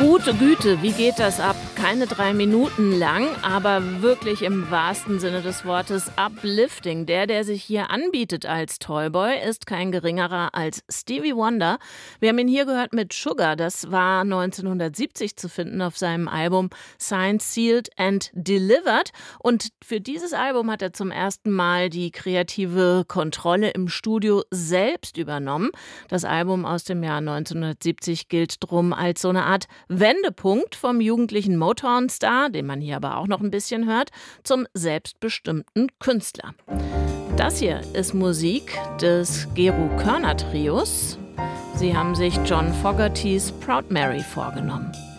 Gute Güte, wie geht das ab? Keine 3 Minuten lang, aber wirklich im wahrsten Sinne des Wortes uplifting. Der sich hier anbietet als Toyboy, ist kein geringerer als Stevie Wonder. Wir haben ihn hier gehört mit Sugar. Das war 1970 zu finden auf seinem Album Signed, Sealed and Delivered. Und für dieses Album hat er zum ersten Mal die kreative Kontrolle im Studio selbst übernommen. Das Album aus dem Jahr 1970 gilt drum als so eine Art Wendepunkt vom jugendlichen Motown-Star, den man hier aber auch noch ein bisschen hört, zum selbstbestimmten Künstler. Das hier ist Musik des Gero Körner Trios. Sie haben sich John Fogertys Proud Mary vorgenommen.